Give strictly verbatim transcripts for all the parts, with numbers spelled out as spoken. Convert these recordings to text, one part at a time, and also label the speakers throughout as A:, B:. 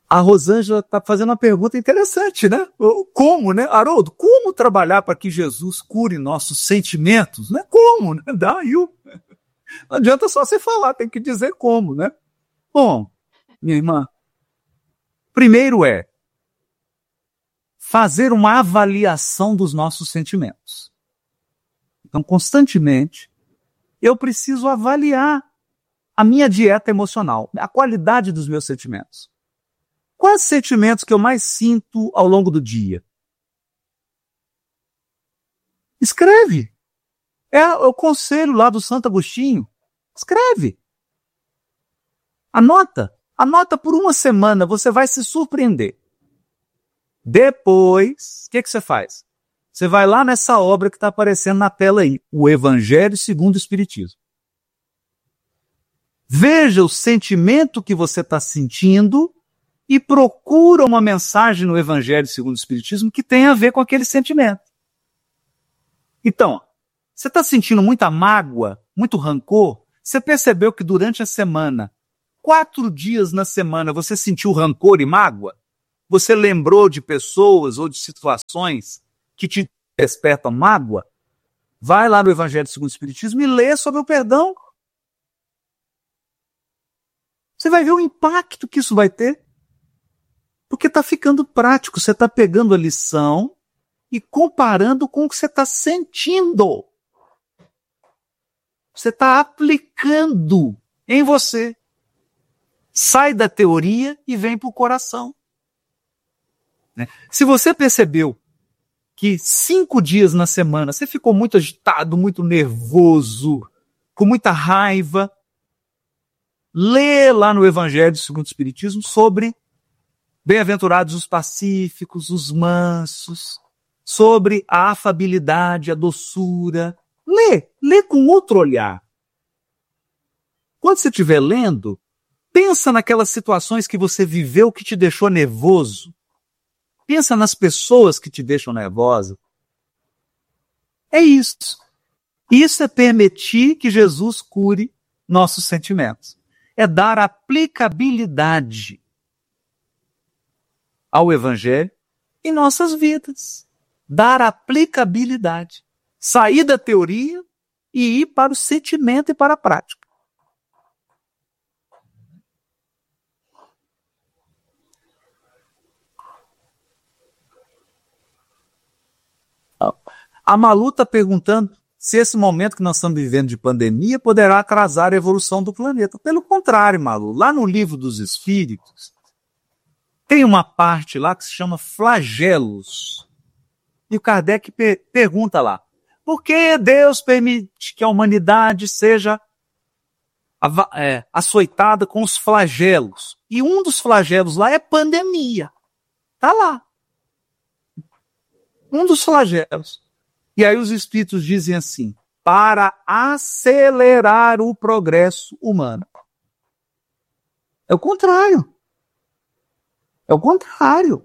A: A Rosângela está fazendo uma pergunta interessante, né? Como, né? Haroldo, como trabalhar para que Jesus cure nossos sentimentos? Né? Como? Né? Daí o... Não adianta só você falar, tem que dizer como, né? Bom, minha irmã, primeiro é fazer uma avaliação dos nossos sentimentos. Então, constantemente, eu preciso avaliar a minha dieta emocional, a qualidade dos meus sentimentos. Quais sentimentos que eu mais sinto ao longo do dia? Escreve. É o conselho lá do Santo Agostinho. Escreve. Anota. Anota por uma semana, você vai se surpreender. Depois, o que, que você faz? Você vai lá nessa obra que está aparecendo na tela aí, o Evangelho segundo o Espiritismo. Veja o sentimento que você está sentindo e procura uma mensagem no Evangelho segundo o Espiritismo que tenha a ver com aquele sentimento. Então, você está sentindo muita mágoa, muito rancor? Você percebeu que durante a semana, quatro dias na semana, você sentiu rancor e mágoa? Você lembrou de pessoas ou de situações que te despertam mágoa? Vai lá no Evangelho segundo o Espiritismo e lê sobre o perdão. Você vai ver o impacto que isso vai ter. Porque está ficando prático, você está pegando a lição e comparando com o que você está sentindo. Você está aplicando em você. Sai da teoria e vem para o coração. Né? Se você percebeu que cinco dias na semana você ficou muito agitado, muito nervoso, com muita raiva, lê lá no Evangelho segundo o Espiritismo sobre bem-aventurados os pacíficos, os mansos, sobre a afabilidade, a doçura. Lê, lê com outro olhar. Quando você estiver lendo, pensa naquelas situações que você viveu que te deixou nervoso. Pensa nas pessoas que te deixam nervosa. É isso. Isso é permitir que Jesus cure nossos sentimentos. É dar aplicabilidade ao Evangelho em nossas vidas. Dar aplicabilidade. Sair da teoria e ir para o sentimento e para a prática. A Malu está perguntando se esse momento que nós estamos vivendo de pandemia poderá atrasar a evolução do planeta. Pelo contrário, Malu, lá no Livro dos Espíritos, tem uma parte lá que se chama flagelos. E o Kardec per- pergunta lá, por que Deus permite que a humanidade seja ava- é, açoitada com os flagelos? E um dos flagelos lá é pandemia. Está lá. Um dos flagelos. E aí os espíritos dizem assim, para acelerar o progresso humano. É o contrário. É o contrário.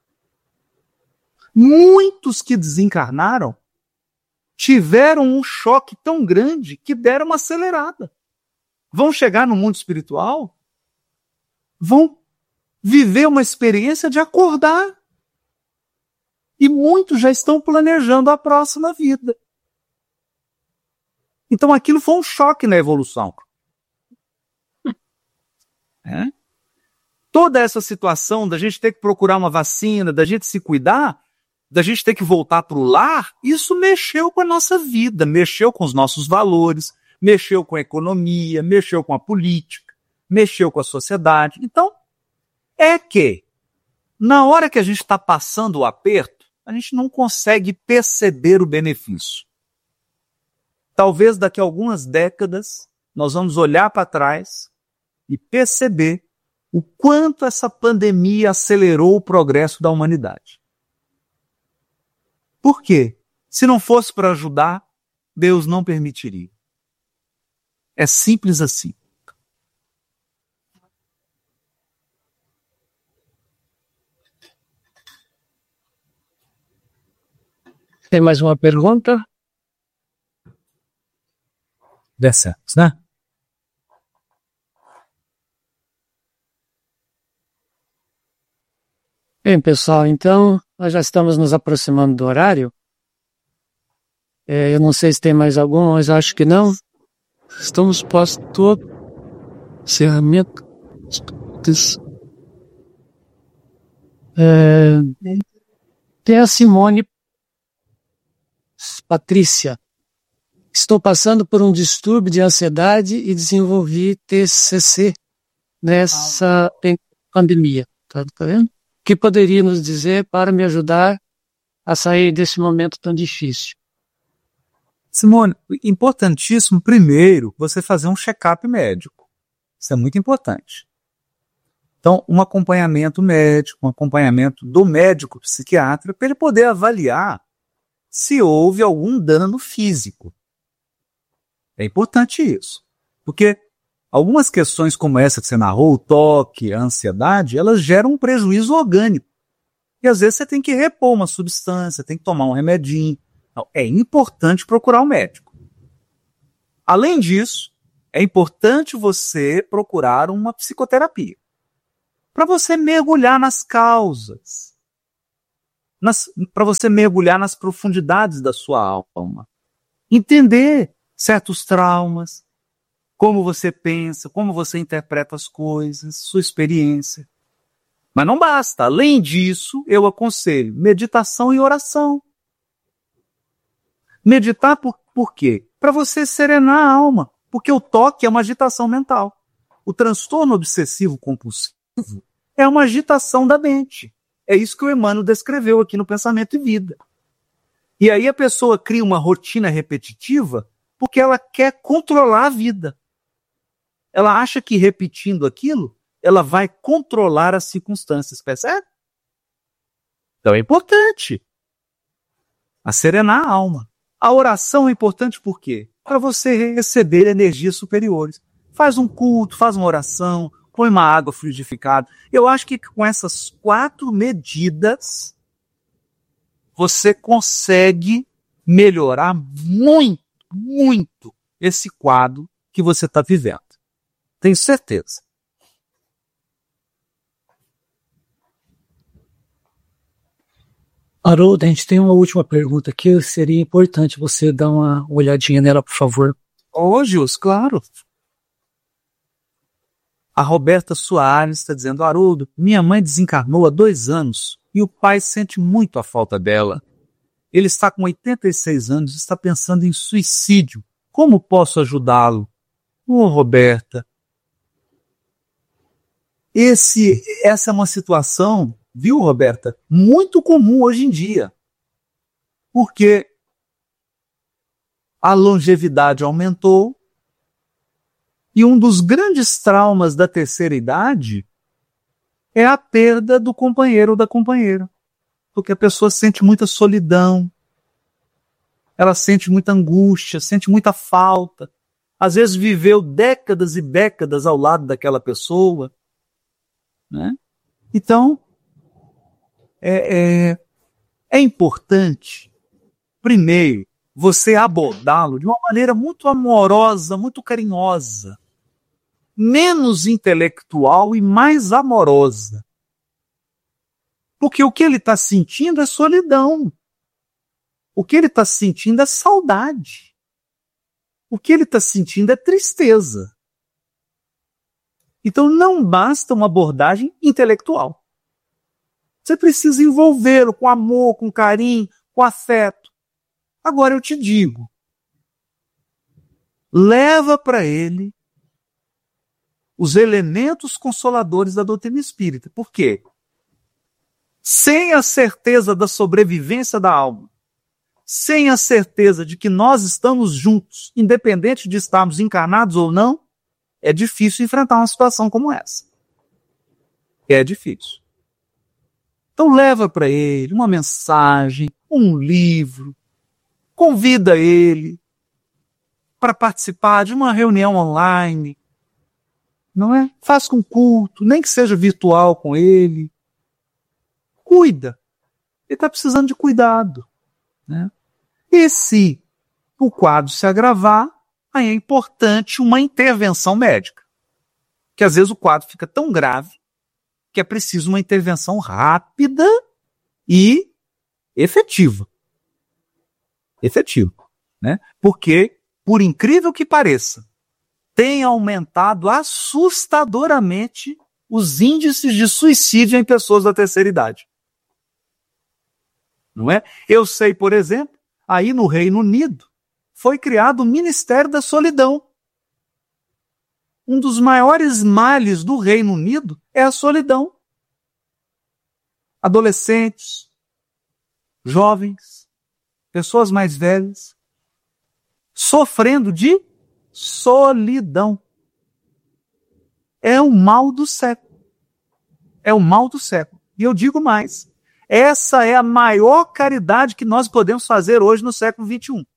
A: Muitos que desencarnaram tiveram um choque tão grande que deram uma acelerada. Vão chegar no mundo espiritual, vão viver uma experiência de acordar. E muitos já estão planejando a próxima vida. Então aquilo foi um choque na evolução. É? Toda essa situação da gente ter que procurar uma vacina, da gente se cuidar, da gente ter que voltar para o lar, isso mexeu com a nossa vida, mexeu com os nossos valores, mexeu com a economia, mexeu com a política, mexeu com a sociedade. Então, é que, na hora que a gente está passando o aperto, a gente não consegue perceber o benefício. Talvez daqui a algumas décadas nós vamos olhar para trás e perceber o quanto essa pandemia acelerou o progresso da humanidade. Por quê? Se não fosse para ajudar, Deus não permitiria. É simples assim.
B: Tem mais uma pergunta?
A: dez certos, né?
B: Bem, pessoal, então nós já estamos nos aproximando do horário. É, eu não sei se tem mais algum, mas acho que não. Estamos posto todo encerramento. É, tem a Simone Patrícia. Estou passando por um distúrbio de ansiedade e desenvolvi T C C nessa pandemia. Tá, tá vendo? O que poderia nos dizer para me ajudar a sair desse momento tão difícil?
A: Simone, importantíssimo, primeiro, você fazer um check-up médico. Isso é muito importante. Então, um acompanhamento médico, um acompanhamento do médico psiquiatra, para ele poder avaliar se houve algum dano físico. É importante isso. Porque algumas questões como essa que você narrou, o toque, a ansiedade, elas geram um prejuízo orgânico. E às vezes você tem que repor uma substância, tem que tomar um remedinho. Então, é importante procurar um médico. Além disso, é importante você procurar uma psicoterapia. Para você mergulhar nas causas. Para você mergulhar nas profundidades da sua alma. Entender certos traumas, como você pensa, como você interpreta as coisas, sua experiência. Mas não basta. Além disso, eu aconselho meditação e oração. Meditar por, por quê? Para você serenar a alma. Porque o toque é uma agitação mental. O transtorno obsessivo compulsivo é uma agitação da mente. É isso que o Emmanuel descreveu aqui no Pensamento e Vida. E aí a pessoa cria uma rotina repetitiva porque ela quer controlar a vida. Ela acha que repetindo aquilo, ela vai controlar as circunstâncias, percebe? Então é importante a serenar a alma. A oração é importante por quê? Para você receber energias superiores. Faz um culto, faz uma oração, põe uma água fluidificada. Eu acho que com essas quatro medidas, você consegue melhorar muito, muito esse quadro que você está vivendo. Tenho certeza.
B: Haroldo, a gente tem uma última pergunta aqui. Seria importante você dar uma olhadinha nela, por favor.
A: Ô, Gils, claro. A Roberta Soares está dizendo: Haroldo, minha mãe desencarnou há dois anos e o pai sente muito a falta dela. Ele está com oitenta e seis anos e está pensando em suicídio. Como posso ajudá-lo? Ô, Roberta, esse, essa é uma situação, viu, Roberta, muito comum hoje em dia. Porque a longevidade aumentou e um dos grandes traumas da terceira idade é a perda do companheiro ou da companheira. Porque a pessoa sente muita solidão, ela sente muita angústia, sente muita falta. Às vezes viveu décadas e décadas ao lado daquela pessoa. Né? Então, é, é, é importante, primeiro, você abordá-lo de uma maneira muito amorosa, muito carinhosa, menos intelectual e mais amorosa. Porque o que ele está sentindo é solidão. O que ele está sentindo é saudade. O que ele está sentindo é tristeza. Então não basta uma abordagem intelectual. Você precisa envolvê-lo com amor, com carinho, com afeto. Agora eu te digo, leva para ele os elementos consoladores da doutrina espírita. Por quê? Sem a certeza da sobrevivência da alma, sem a certeza de que nós estamos juntos, independente de estarmos encarnados ou não, é difícil enfrentar uma situação como essa. É difícil. Então leva para ele uma mensagem, um livro, convida ele para participar de uma reunião online, não é? Faz um culto, nem que seja virtual com ele. Cuida. Ele está precisando de cuidado. Né? E se o quadro se agravar, aí é importante uma intervenção médica. Que às vezes o quadro fica tão grave que é preciso uma intervenção rápida e efetiva. Efetiva, né? Porque, por incrível que pareça, tem aumentado assustadoramente os índices de suicídio em pessoas da terceira idade. Não é? Eu sei, por exemplo, aí no Reino Unido, foi criado o Ministério da Solidão. Um dos maiores males do Reino Unido é a solidão. Adolescentes, jovens, pessoas mais velhas, sofrendo de solidão. É o mal do século. É o mal do século. E eu digo mais, essa é a maior caridade que nós podemos fazer hoje no século vinte e um.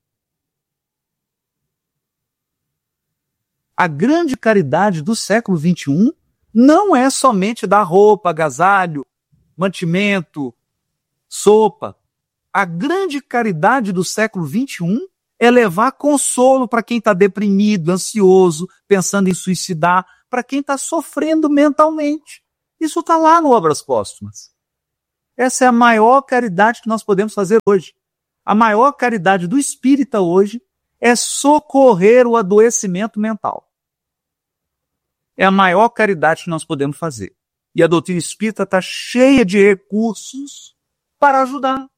A: A grande caridade do século vinte e um não é somente dar roupa, agasalho, mantimento, sopa. A grande caridade do século vinte e um é levar consolo para quem está deprimido, ansioso, pensando em suicidar, para quem está sofrendo mentalmente. Isso está lá no Obras Póstumas. Essa é a maior caridade que nós podemos fazer hoje. A maior caridade do espírita hoje é socorrer o adoecimento mental. É a maior caridade que nós podemos fazer. E a doutrina espírita está cheia de recursos para ajudar.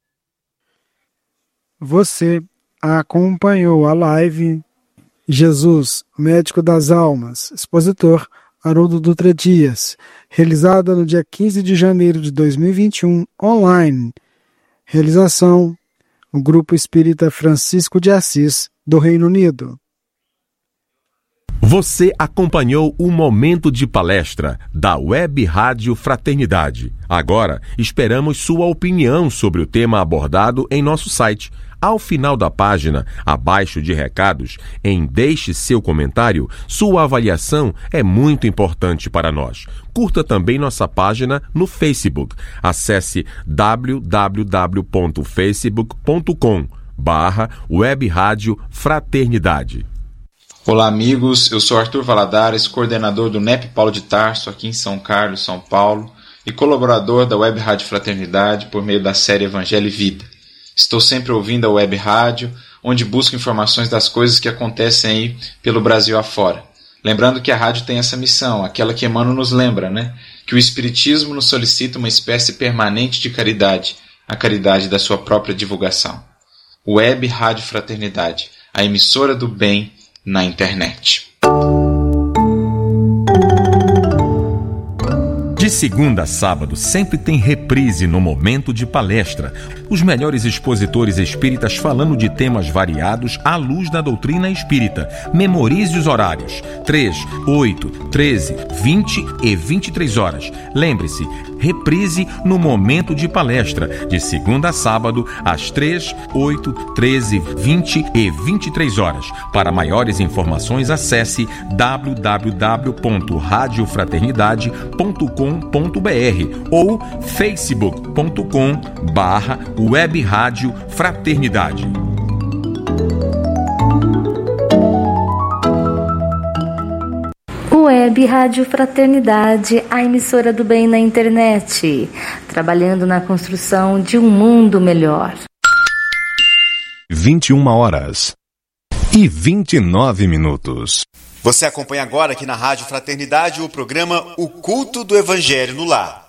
C: Você acompanhou a live Jesus, Médico das Almas, expositor Haroldo Dutra Dias, realizada no dia quinze de janeiro de dois mil e vinte e um, online. Realização, o Grupo Espírita Francisco de Assis, do Reino Unido.
D: Você acompanhou o Momento de Palestra da Web Rádio Fraternidade. Agora, esperamos sua opinião sobre o tema abordado em nosso site. Ao final da página, abaixo de recados, em Deixe seu comentário, sua avaliação é muito importante para nós. Curta também nossa página no Facebook. Acesse w w w ponto facebook ponto com barra Web Rádio Fraternidade.
E: Olá amigos, eu sou Arthur Valadares, coordenador do N E P Paulo de Tarso, aqui em São Carlos, São Paulo, e colaborador da Web Rádio Fraternidade por meio da série Evangelho e Vida. Estou sempre ouvindo a Web Rádio, onde busco informações das coisas que acontecem aí pelo Brasil afora. Lembrando que a rádio tem essa missão, aquela que Emmanuel nos lembra, né? Que o Espiritismo nos solicita uma espécie permanente de caridade, a caridade da sua própria divulgação. Web Rádio Fraternidade, a emissora do bem na internet.
D: De segunda a sábado, sempre tem reprise no Momento de Palestra. Os melhores expositores espíritas falando de temas variados à luz da doutrina espírita. Memorize os horários: três, oito, treze, vinte e vinte e três horas. Lembre-se, reprise no Momento de Palestra, de segunda a sábado, às três, oito, treze, vinte e vinte e três horas. Para maiores informações, acesse w w w ponto rádio fraternidade ponto com ponto b r ou facebook ponto com barra Web Rádio Fraternidade.
F: Web Rádio Fraternidade, a emissora do bem na internet, trabalhando na construção de um mundo melhor.
G: vinte e uma horas e vinte e nove minutos.
H: Você acompanha agora aqui na Rádio Fraternidade o programa O Culto do Evangelho no Lar.